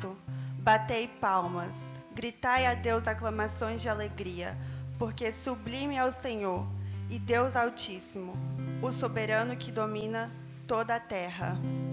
isso, batei palmas, gritai a Deus aclamações de alegria, porque sublime é o Senhor, e Deus Altíssimo, o soberano que domina toda a terra.